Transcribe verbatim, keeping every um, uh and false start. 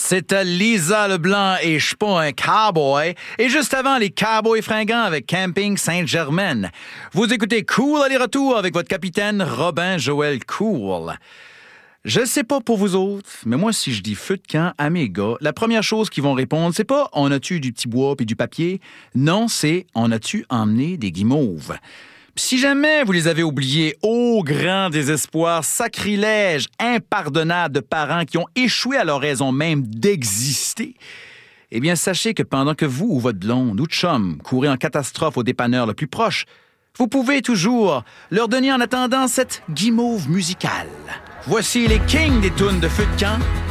C'était Lisa Leblanc et Je suis pas un cowboy. Et juste avant, les Cowboys fringants avec Camping Sainte-Germaine. Vous écoutez Cool aller-retour avec votre capitaine Robin Joël Cool. Je sais pas pour vous autres, mais moi, si je dis feu de camp à mes gars, la première chose qu'ils vont répondre, c'est pas « on a-tu du petit bois puis du papier ?» Non, c'est « on a-tu emmené des guimauves ?» Puis si jamais vous les avez oubliés, au grand désespoir, sacrilège, impardonnable de parents qui ont échoué à leur raison même d'exister, eh bien, sachez que pendant que vous ou votre blonde ou chum courez en catastrophe au dépanneur le plus proche, vous pouvez toujours leur donner en attendant cette guimauve musicale. Voici les kings des tunes de feu de camp,